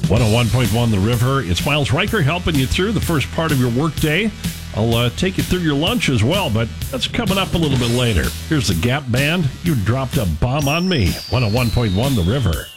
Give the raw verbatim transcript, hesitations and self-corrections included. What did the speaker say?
one oh one point one The River. It's Miles Riker helping you through the first part of your workday. I'll uh, take you through your lunch as well, but that's coming up a little bit later. Here's the Gap Band. You dropped a bomb on me. one oh one point one The River.